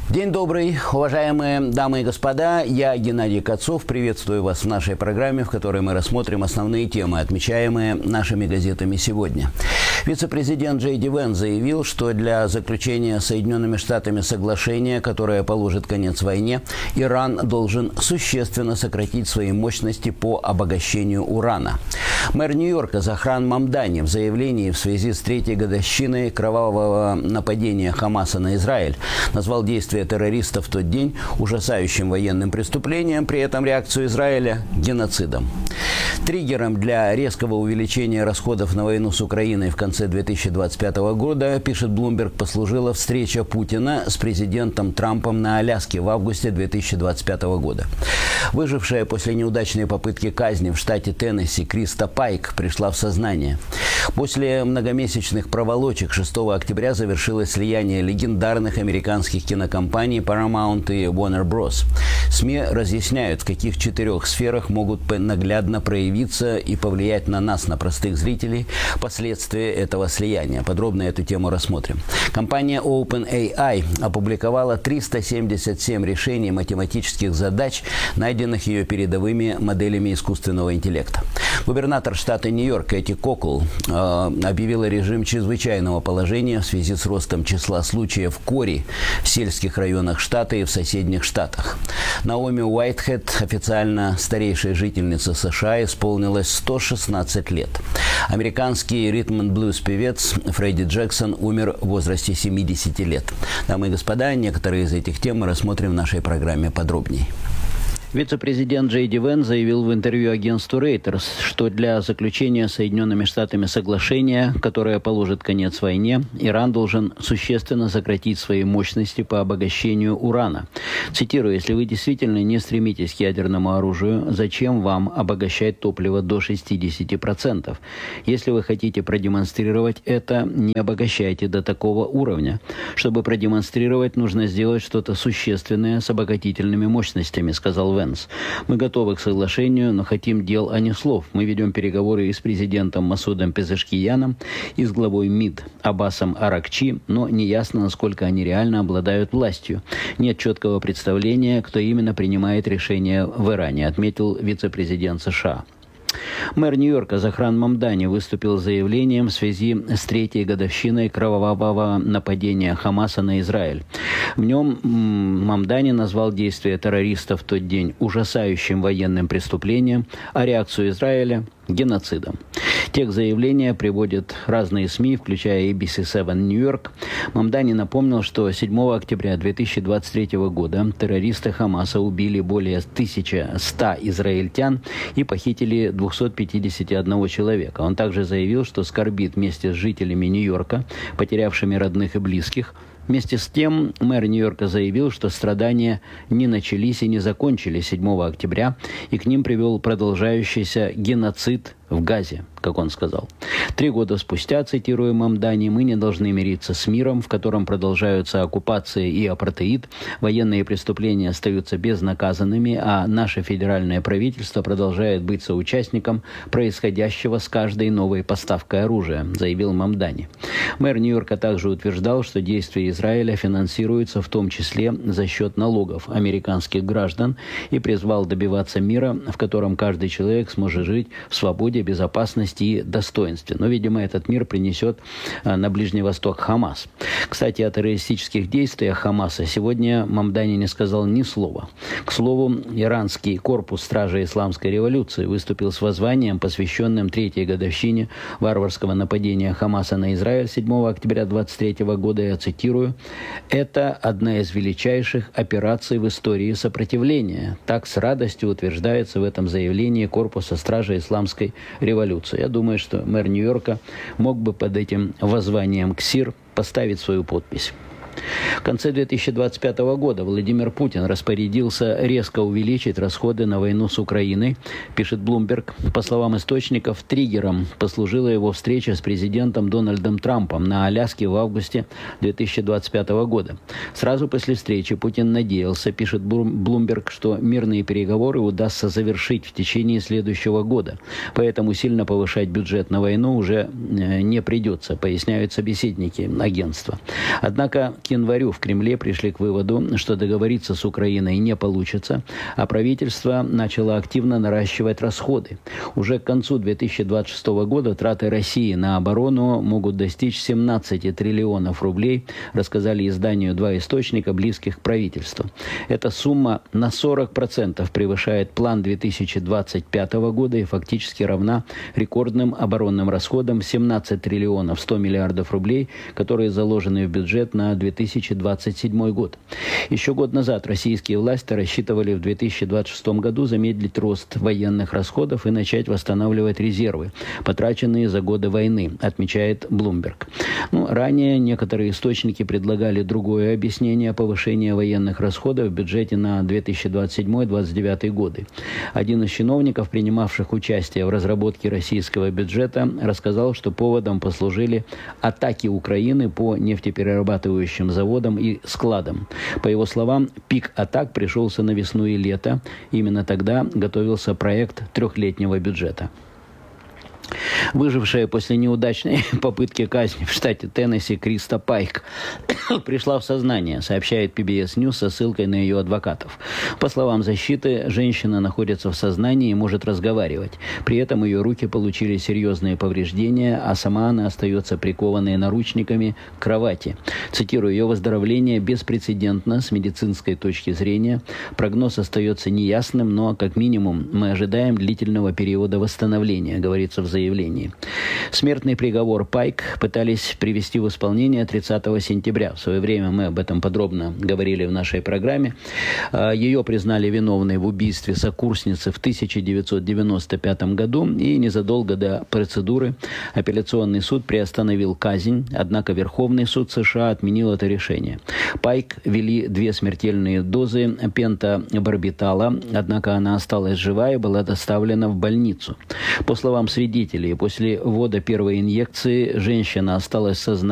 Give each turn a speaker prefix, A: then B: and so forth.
A: День добрый, уважаемые дамы и господа. Я Геннадий Кацов. Приветствую вас в нашей программе, в которой мы рассмотрим основные темы, отмечаемые нашими газетами сегодня. Вице-президент Джей Ди Венс заявил, что для заключения Соединенными Штатами соглашения, которое положит конец войне, Иран должен существенно сократить свои мощности по обогащению урана. Мэр Нью-Йорка Захран Мамдани в заявлении в связи с 3-й годовщиной кровавого нападения Хамаса на Израиль назвал действия террористов в тот день ужасающим военным преступлением, при этом реакцию Израиля – геноцидом. Триггером для резкого увеличения расходов на войну с Украиной в конце 2025 года, пишет Bloomberg, послужила встреча Путина с президентом Трампом на Аляске в августе 2025 года. Выжившая после неудачной попытки казни в штате Теннесси Криста Пайк пришла в сознание. После многомесячных проволочек 6 октября завершилось слияние легендарных американских кинокомпаний Paramount и Warner Bros. СМИ разъясняют, в каких 4 сферах могут наглядно проявиться и повлиять на нас, на простых зрителей, последствия этого слияния. Подробно эту тему рассмотрим. Компания OpenAI опубликовала 377 решений математических задач, найденных ее передовыми моделями искусственного интеллекта. Губернатор штата Нью-Йорк Кэти Кокл объявила режим чрезвычайного положения в связи с ростом числа случаев кори в сельских районах штата и в соседних штатах. Наоми Уайтхед, официально старейшая жительница США, исполнилось 116 лет. Американский ритм-н-блюз-певец Фредди Джексон умер в возрасте 70 лет. Дамы и господа, некоторые из этих тем мы рассмотрим в нашей программе подробнее. Вице-президент Джей Ди Венс заявил в интервью агентству Reuters, что для заключения Соединенными Штатами соглашения, которое положит конец войне, Иран должен существенно сократить свои мощности по обогащению урана. Цитирую: «Если вы действительно не стремитесь к ядерному оружию, зачем вам обогащать топливо до 60%? Если вы хотите продемонстрировать это, не обогащайте до такого уровня. Чтобы продемонстрировать, нужно сделать что-то существенное с обогатительными мощностями», сказал Венс. «Мы готовы к соглашению, но хотим дел, а не слов. Мы ведем переговоры и с президентом Масудом Пезешкияном, и с главой МИД Аббасом Аракчи, но неясно, насколько они реально обладают властью. Нет четкого представления, кто именно принимает решения в Иране», отметил вице-президент США. Мэр Нью-Йорка Захран Мамдани выступил с заявлением в связи с 3-й годовщиной кровавого нападения Хамаса на Израиль. В нем Мамдани назвал действия террористов в тот день ужасающим военным преступлением, а реакцию Израиля – геноцидом. Текст заявления приводят разные СМИ, включая ABC7 Нью-Йорк. Мамдани напомнил, что 7 октября 2023 года террористы Хамаса убили более 1100 израильтян и похитили 251 человека. Он также заявил, что скорбит вместе с жителями Нью-Йорка, потерявшими родных и близких. Вместе с тем, мэр Нью-Йорка заявил, что страдания не начались и не закончились 7 октября, и к ним привел продолжающийся геноцид в Газе, как он сказал. 3 года спустя, цитируя Мамдани, «мы не должны мириться с миром, в котором продолжаются оккупация и апартеид, военные преступления остаются безнаказанными, а наше федеральное правительство продолжает быть соучастником происходящего с каждой новой поставкой оружия», заявил Мамдани. Мэр Нью-Йорка также утверждал, что действия Израиля финансируются в том числе за счет налогов американских граждан, и призвал добиваться мира, в котором каждый человек сможет жить в свободе, безопасности и достоинстве. Но, видимо, этот мир принесет на Ближний Восток Хамас. Кстати, о террористических действиях Хамаса сегодня Мамдани не сказал ни слова. К слову, иранский корпус стражей исламской революции выступил с воззванием, посвященным 3-й годовщине варварского нападения Хамаса на Израиль 7 октября 2023 года. Я цитирую: «Это одна из величайших операций в истории сопротивления». Так с радостью утверждается в этом заявлении корпуса стражей исламской революции. Я думаю, что мэр Нью-Йорка мог бы под этим воззванием к СИР поставить свою подпись. В конце 2025 года Владимир Путин распорядился резко увеличить расходы на войну с Украиной, пишет Bloomberg. По словам источников, триггером послужила его встреча с президентом Дональдом Трампом на Аляске в августе 2025 года. Сразу после встречи Путин надеялся, пишет Bloomberg, что мирные переговоры удастся завершить в течение следующего года. Поэтому сильно повышать бюджет на войну уже не придется, поясняют собеседники агентства. Однако
B: к январю в Кремле пришли к выводу, что договориться с Украиной не получится, а правительство начало активно наращивать расходы. Уже к концу 2026 года траты России на оборону могут достичь 17 триллионов рублей, рассказали изданию два источника, близких к правительству. Эта сумма на 40% превышает план 2025 года и фактически равна рекордным оборонным расходам 17 триллионов 100 миллиардов рублей, которые заложены в бюджет на 2027 год. Еще год назад российские власти рассчитывали в 2026 году замедлить рост военных расходов и начать восстанавливать резервы, потраченные за годы войны, отмечает Bloomberg. Ранее некоторые источники предлагали другое объяснение повышения военных расходов в бюджете на 2027-2029 годы. Один из чиновников, принимавших участие в разработке российского бюджета, рассказал, что поводом послужили атаки Украины по нефтеперерабатывающим заводам и складам. По его словам, пик атак пришелся на весну и лето. Именно тогда готовился проект трехлетнего бюджета. Выжившая после неудачной попытки казни в штате Теннесси Криста Пайк пришла в сознание, сообщает PBS News со ссылкой на ее адвокатов. По словам защиты, женщина находится в сознании и может разговаривать. При этом ее руки получили серьезные повреждения, а сама она остается прикованной наручниками к кровати. Цитирую, ее выздоровление беспрецедентно с медицинской точки зрения. Прогноз остается неясным, но как минимум мы ожидаем длительного периода восстановления, говорится в заявлении. Смертный приговор Пайк пытались привести в исполнение 30 сентября. В свое время мы об этом подробно говорили в нашей программе. Ее признали виновной в убийстве сокурсницы в 1995 году, и незадолго до процедуры апелляционный суд приостановил казнь, однако Верховный суд США отменил это решение. Пайк ввели 2 смертельные дозы пентабарбитала, однако она осталась жива и была доставлена в больницу. По словам свидетелей, после ввода первой инъекции женщина осталась в сознании